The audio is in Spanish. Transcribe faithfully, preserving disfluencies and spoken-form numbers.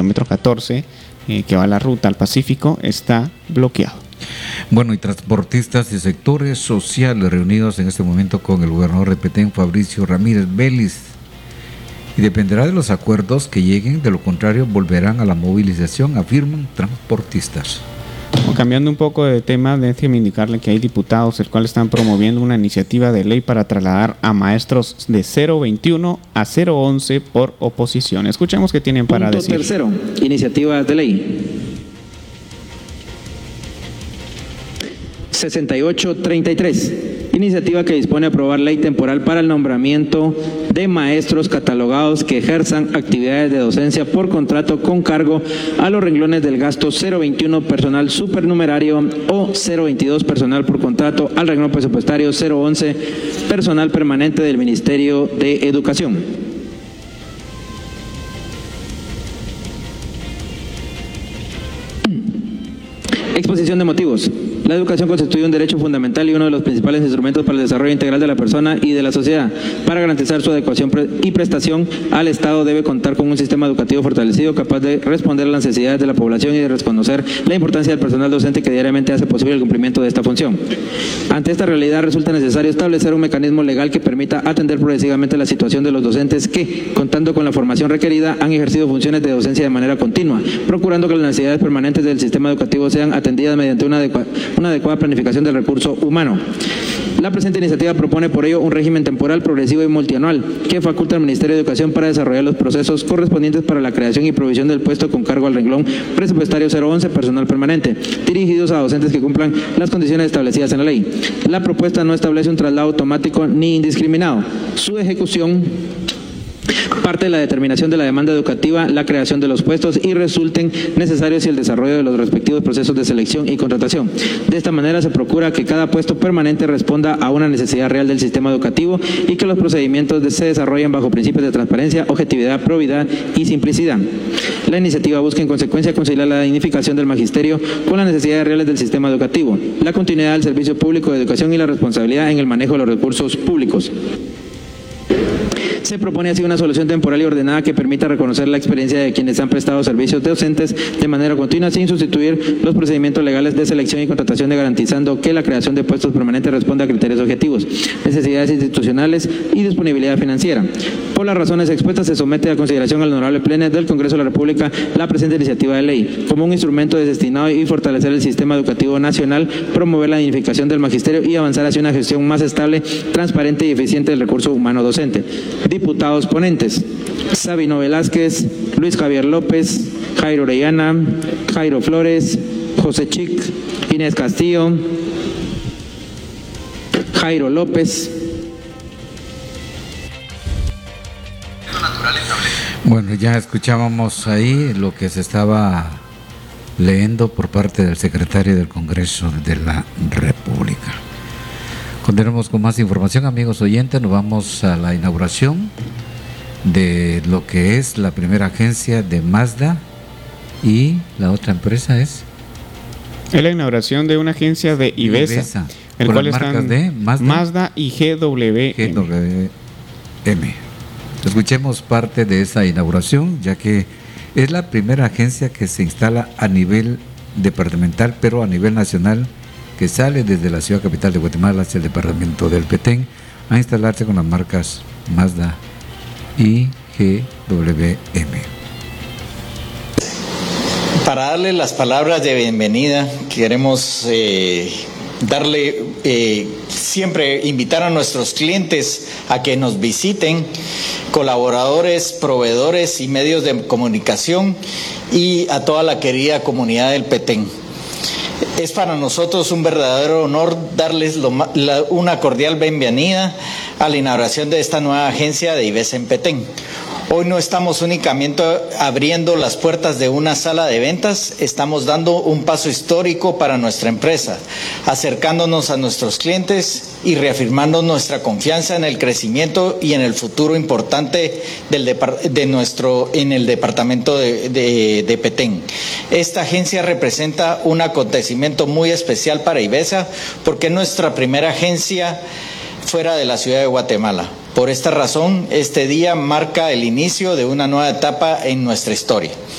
kilómetro catorce, eh, que va a la ruta al Pacífico, está bloqueado. Bueno, y transportistas y sectores sociales reunidos en este momento con el gobernador de Petén, Fabricio Ramírez Vélez, y dependerá de los acuerdos que lleguen, de lo contrario volverán a la movilización, afirman transportistas. Bueno, cambiando un poco de tema, déjeme indicarle que hay diputados el cual están promoviendo una iniciativa de ley para trasladar a maestros de cero veintiuno a cero once por oposición. Escuchemos qué tienen para Punto decir. Tercero, iniciativas de ley. sesenta y ocho treinta y tres. Iniciativa que dispone a aprobar ley temporal para el nombramiento de maestros catalogados que ejerzan actividades de docencia por contrato con cargo a los renglones del gasto cero veintiuno personal supernumerario o cero veintidós personal por contrato al renglón presupuestario cero once personal permanente del Ministerio de Educación. Exposición de motivos. La educación constituye un derecho fundamental y uno de los principales instrumentos para el desarrollo integral de la persona y de la sociedad. Para garantizar su adecuación y prestación al Estado debe contar con un sistema educativo fortalecido capaz de responder a las necesidades de la población y de reconocer la importancia del personal docente que diariamente hace posible el cumplimiento de esta función. Ante esta realidad resulta necesario establecer un mecanismo legal que permita atender progresivamente la situación de los docentes que, contando con la formación requerida, han ejercido funciones de docencia de manera continua, procurando que las necesidades permanentes del sistema educativo sean atendidas mediante una adecuada una adecuada planificación del recurso humano. La presente iniciativa propone por ello un régimen temporal, progresivo y multianual que faculta al Ministerio de Educación para desarrollar los procesos correspondientes para la creación y provisión del puesto con cargo al renglón presupuestario cero once personal permanente, dirigidos a docentes que cumplan las condiciones establecidas en la ley. La propuesta no establece un traslado automático ni indiscriminado. Su ejecución parte de la determinación de la demanda educativa, la creación de los puestos y resulten necesarios y el desarrollo de los respectivos procesos de selección y contratación. De esta manera se procura que cada puesto permanente responda a una necesidad real del sistema educativo y que los procedimientos se desarrollen bajo principios de transparencia, objetividad, probidad y simplicidad. La iniciativa busca en consecuencia conciliar la dignificación del magisterio con las necesidades reales del sistema educativo, la continuidad del servicio público de educación y la responsabilidad en el manejo de los recursos públicos. Se propone así una solución temporal y ordenada que permita reconocer la experiencia de quienes han prestado servicios docentes de manera continua sin sustituir los procedimientos legales de selección y contratación, de garantizando que la creación de puestos permanentes responda a criterios objetivos, necesidades institucionales y disponibilidad financiera. Por las razones expuestas, se somete a consideración al honorable Pleno del Congreso de la República la presente iniciativa de ley como un instrumento destinado a fortalecer el sistema educativo nacional, promover la dignificación del magisterio y avanzar hacia una gestión más estable, transparente y eficiente del recurso humano docente. Diputados ponentes: Sabino Velázquez, Luis Javier López, Jairo Orellana, Jairo Flores, José Chic, Inés Castillo, Jairo López. Bueno, ya escuchábamos ahí lo que se estaba leyendo por parte del secretario del Congreso de la República. Continuamos con más información, amigos oyentes. Nos vamos a la inauguración de lo que es la primera agencia de Mazda, y la otra empresa es Es la inauguración de una agencia de Ivesa, Ivesa, el con cual las marcas están de Mazda, Mazda y G W M. G W M. Escuchemos parte de esa inauguración, ya que es la primera agencia que se instala a nivel departamental, pero a nivel nacional, que sale desde la ciudad capital de Guatemala hacia el departamento del Petén a instalarse con las marcas Mazda y G W M. Para darle las palabras de bienvenida, queremos eh, darle, eh, siempre invitar a nuestros clientes a que nos visiten, colaboradores, proveedores y medios de comunicación, y a toda la querida comunidad del Petén. Es para nosotros un verdadero honor darles lo, la, una cordial bienvenida a la inauguración de esta nueva agencia de Ivesa en Petén. Hoy no estamos únicamente abriendo las puertas de una sala de ventas, estamos dando un paso histórico para nuestra empresa, acercándonos a nuestros clientes y reafirmando nuestra confianza en el crecimiento y en el futuro importante del de nuestro, en el departamento de, de, de Petén. Esta agencia representa un acontecimiento muy especial para Ivesa porque es nuestra primera agencia fuera de la ciudad de Guatemala. Por esta razón, este día marca el inicio de una nueva etapa en nuestra historia.